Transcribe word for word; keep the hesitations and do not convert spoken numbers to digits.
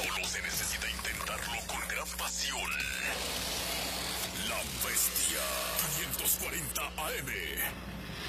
Solo se necesita intentarlo con gran pasión. La Bestia quinientos cuarenta A M.